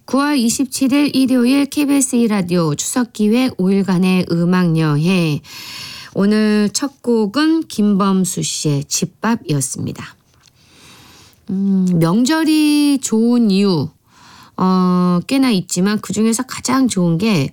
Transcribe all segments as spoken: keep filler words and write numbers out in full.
구월 이십칠일 일요일 케이비에스 이 라디오 추석기획 오일간의 음악여행. 오늘 첫 곡은 김범수 씨의 집밥이었습니다. 음, 명절이 좋은 이유 어, 꽤나 있지만 그중에서 가장 좋은 게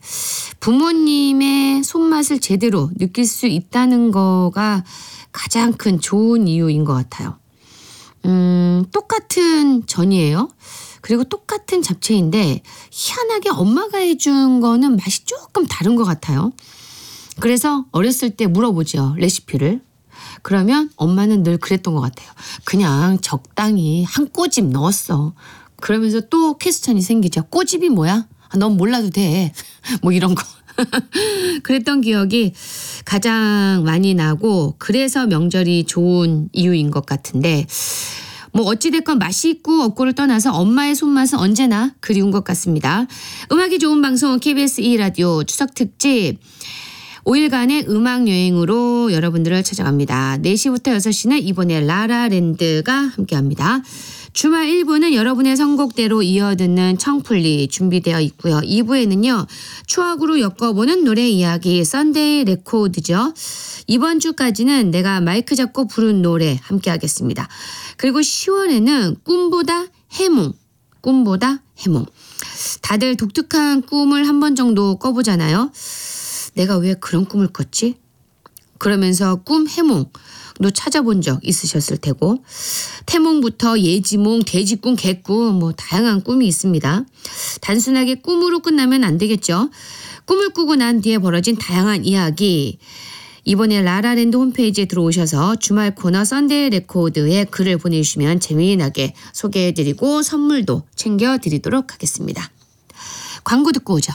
부모님의 손맛을 제대로 느낄 수 있다는 거가 가장 큰 좋은 이유인 것 같아요. 음, 똑같은 전이에요. 그리고 똑같은 잡채인데 희한하게 엄마가 해준 거는 맛이 조금 다른 것 같아요. 그래서 어렸을 때 물어보죠. 레시피를. 그러면 엄마는 늘 그랬던 것 같아요. 그냥 적당히 한 꼬집 넣었어. 그러면서 또 퀘스천이 생기죠. 꼬집이 뭐야? 아, 넌 몰라도 돼. 뭐 이런 거. 그랬던 기억이 가장 많이 나고 그래서 명절이 좋은 이유인 것 같은데 뭐 어찌됐건 맛이 있고 없고를 떠나서 엄마의 손맛은 언제나 그리운 것 같습니다. 음악이 좋은 방송 케이비에스 이 라디오 추석특집 오일간의 음악여행으로 여러분들을 찾아갑니다. 네 시부터 여섯 시는 이번에 라라랜드가 함께합니다. 주말 일 부는 여러분의 선곡대로 이어듣는 청플리 준비되어 있고요. 이 부에는요. 추억으로 엮어보는 노래 이야기 썬데이 레코드죠. 이번 주까지는 내가 마이크 잡고 부른 노래 함께하겠습니다. 그리고 시월에는 꿈보다 해몽, 꿈보다 해몽. 다들 독특한 꿈을 한 번 정도 꿔보잖아요. 내가 왜 그런 꿈을 꿨지? 그러면서 꿈 해몽도 찾아본 적 있으셨을 테고 태몽부터 예지몽, 돼지꿈, 개꿈 뭐 다양한 꿈이 있습니다. 단순하게 꿈으로 끝나면 안 되겠죠. 꿈을 꾸고 난 뒤에 벌어진 다양한 이야기 이번에 라라랜드 홈페이지에 들어오셔서 주말 코너 썬데이 레코드에 글을 보내주시면 재미나게 소개해드리고 선물도 챙겨드리도록 하겠습니다. 광고 듣고 오죠.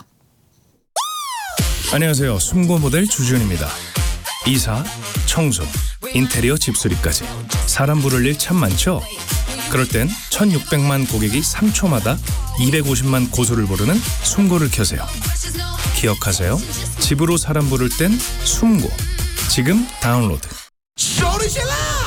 안녕하세요. 숨고 모델 주준입니다. 이사, 청소, 인테리어 집수리까지 사람 부를 일 참 많죠? 그럴 땐 천육백만 고객이 삼 초마다 이백오십만 고소를 부르는 숨고를 켜세요. 기억하세요. 집으로 사람 부를 땐 숨고. 지금 다운로드.